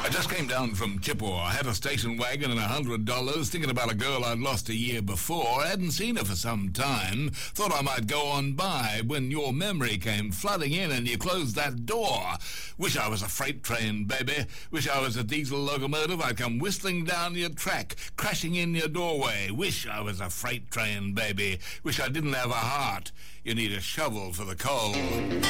I just came down from Chippewa. I had a station wagon and $100, thinking about a girl I'd lost a year before. I hadn't seen her for some time. Thought I might go on by when your memory came flooding in and you closed that door. Wish I was a freight train, baby. Wish I was a diesel locomotive. I'd come whistling down your track, crashing in your doorway. Wish I was a freight train, baby. Wish I didn't have a heart. You need a shovel for the coal.